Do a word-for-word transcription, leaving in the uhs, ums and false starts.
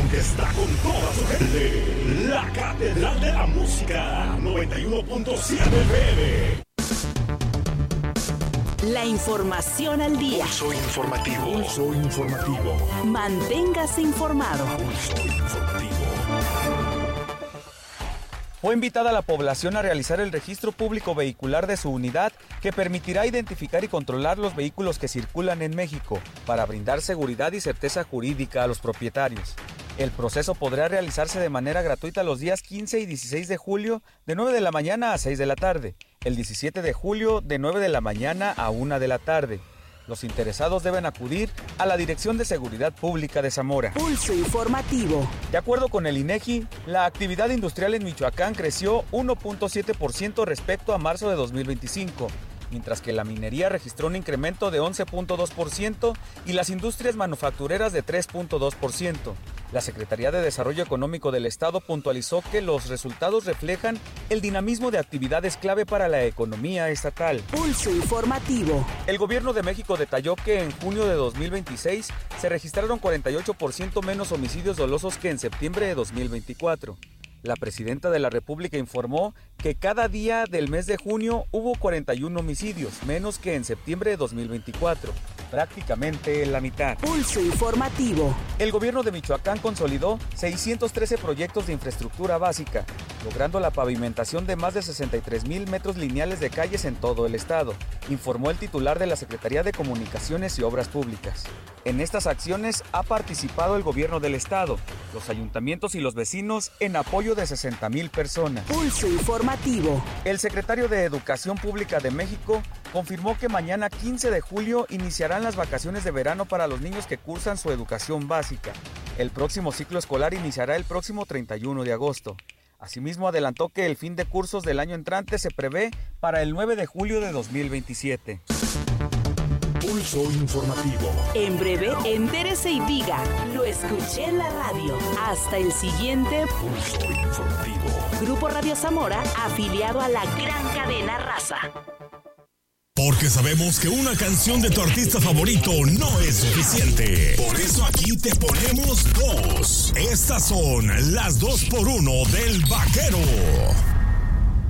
estación que está con toda su gente. La Catedral de la Música, noventa y uno punto siete F M. La información al día. Pulso informativo. Pulso informativo. Manténgase informado. Pulso informativo. Fue invitada a la población a realizar el registro público vehicular de su unidad, que permitirá identificar y controlar los vehículos que circulan en México, para brindar seguridad y certeza jurídica a los propietarios. El proceso podrá realizarse de manera gratuita los días quince y dieciséis de julio, de nueve de la mañana a seis de la tarde, el diecisiete de julio, de nueve de la mañana a una de la tarde. Los interesados deben acudir a la Dirección de Seguridad Pública de Zamora. Pulso informativo. De acuerdo con el INEGI, la actividad industrial en Michoacán creció uno punto siete por ciento respecto a marzo de dos mil veinticinco, mientras que la minería registró un incremento de once punto dos por ciento y las industrias manufactureras de tres punto dos por ciento. La Secretaría de Desarrollo Económico del Estado puntualizó que los resultados reflejan el dinamismo de actividades clave para la economía estatal. Pulso informativo. El Gobierno de México detalló que en junio de dos mil veintiséis se registraron cuarenta y ocho por ciento menos homicidios dolosos que en septiembre de dos mil veinticuatro. La presidenta de la República informó que cada día del mes de junio hubo cuarenta y uno homicidios, menos que en septiembre de dos mil veinticuatro, prácticamente la mitad. Pulso informativo. El gobierno de Michoacán consolidó seiscientos trece proyectos de infraestructura básica, logrando la pavimentación de más de sesenta y tres mil metros lineales de calles en todo el estado, informó el titular de la Secretaría de Comunicaciones y Obras Públicas. En estas acciones ha participado el gobierno del estado, los ayuntamientos y los vecinos en apoyo de sesenta mil personas. Pulso informativo. El secretario de Educación Pública de México confirmó que mañana quince de julio iniciarán las vacaciones de verano para los niños que cursan su educación básica. El próximo ciclo escolar iniciará el próximo treinta y uno de agosto. Asimismo, adelantó que el fin de cursos del año entrante se prevé para el nueve de julio de dos mil veintisiete. Pulso informativo. En breve, entérese y diga, lo escuché en la radio. Hasta el siguiente Pulso informativo. Grupo Radio Zamora, afiliado a la gran cadena Raza. Porque sabemos que una canción de tu artista favorito no es suficiente. Por eso aquí te ponemos dos. Estas son las dos por uno del Vaquero.